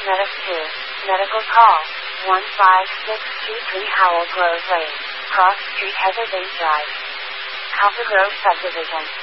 Medic 2, medical call, 15623 Howell Grove Lane, Cross Street Heather Bay Drive, Copper Grove Subdivision.